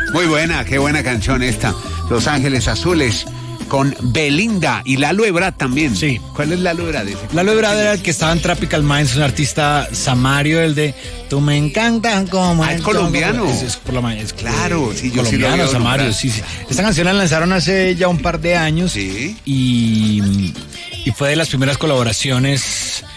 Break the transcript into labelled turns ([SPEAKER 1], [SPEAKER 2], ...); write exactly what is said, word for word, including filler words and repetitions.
[SPEAKER 1] Muy buena, qué buena canción esta. Los Ángeles Azules con Belinda y Lalo Ebrard también.
[SPEAKER 2] Sí.
[SPEAKER 1] ¿Cuál es Lalo Ebrard?
[SPEAKER 2] Lalo Ebrard era el que estaba en Tropical Minds, un artista samario, el de Tú me encantan como...
[SPEAKER 1] Ah, es colombiano.
[SPEAKER 2] Es, es por la mañana.
[SPEAKER 1] Claro, sí, yo sí lo
[SPEAKER 2] colombiano,
[SPEAKER 1] veo
[SPEAKER 2] samario,
[SPEAKER 1] nombrar.
[SPEAKER 2] sí, sí. Esta canción la lanzaron hace ya un par de años.
[SPEAKER 1] Sí.
[SPEAKER 2] Y, y fue de las primeras colaboraciones